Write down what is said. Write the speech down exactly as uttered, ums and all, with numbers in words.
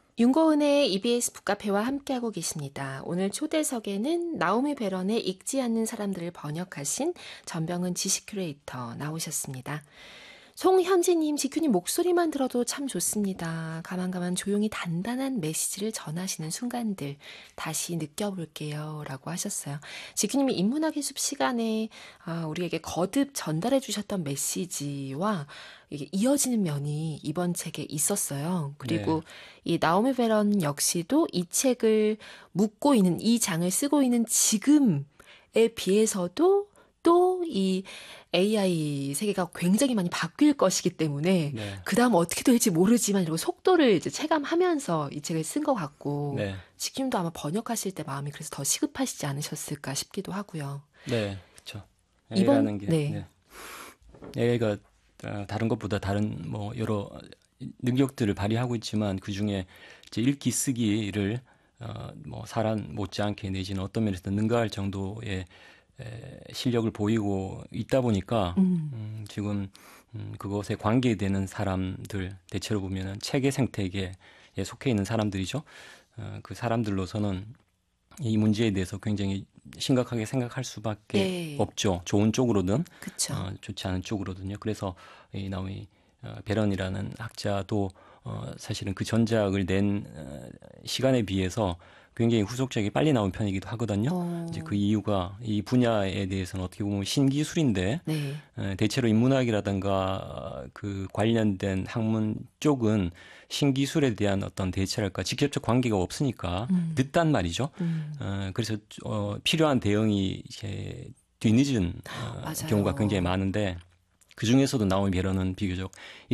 윤고은의 이비에스 북카페와 함께하고 계십니다. 오늘 초대석에는 나오미 베런의 읽지 않는 사람들을 번역하신 전병은 지식 큐레이터 나오셨습니다. 송현지님, 지큐님 목소리만 들어도 참 좋습니다. 가만가만 조용히 단단한 메시지를 전하시는 순간들 다시 느껴볼게요. 라고 하셨어요. 지큐님이 인문학의 숲 시간에 아, 우리에게 거듭 전달해 주셨던 메시지와 이게 이어지는 면이 이번 책에 있었어요. 그리고 네. 이 나오미 베런 역시도 이 책을 묻고 있는, 이 장을 쓰고 있는 지금에 비해서도 또 이 에이아이 세계가 굉장히 많이 바뀔 것이기 때문에 네. 그 다음 어떻게 될지 모르지만 이런 속도를 이제 체감하면서 이 책을 쓴 것 같고 네. 지금도 아마 번역하실 때 마음이 그래서 더 시급하시지 않으셨을까 싶기도 하고요. 네, 그렇죠. 에이아이라는 게 네. 네. 에이아이가 다른 것보다 다른 뭐 여러 능력들을 발휘하고 있지만 그 중에 이제 읽기 쓰기를 어 뭐 사람 못지않게 내지는 어떤 면에서 능가할 정도의 실력을 보이고 있다 보니까 음. 음, 지금 음, 그것에 관계되는 사람들 대체로 보면은 체계 생태계에 속해 있는 사람들이죠. 어, 그 사람들로서는 이 문제에 대해서 굉장히 심각하게 생각할 수밖에 네. 없죠. 좋은 쪽으로든 어, 좋지 않은 쪽으로든요. 그래서 이 나오미 어, 베런이라는 학자도 어, 사실은 그 전작을 낸 어, 시간에 비해서 굉장히 후속작이 빨리 나온 편이기도 하거든요. 오. 이제 그 이유가 이 분야에 대해서는 어떻게 보면 신기술인데 네. 대체로 인문학이라든가 그 관련된 학문 쪽은 신기술에 대한 어떤 대체랄까 직접적 관계가 없으니까 음. 늦단 말이죠. 음. 어, 그래서 어, 필요한 대응이 이제 뒤늦은 어, 경우가 굉장히 많은데 그 중에서도 나오미 베런은 비교적